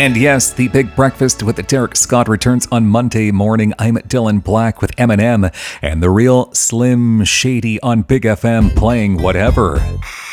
And yes, the Big Breakfast with Derek Scott returns on Monday morning. I'm Dylan Black with Eminem and the real Slim Shady on Big FM playing whatever.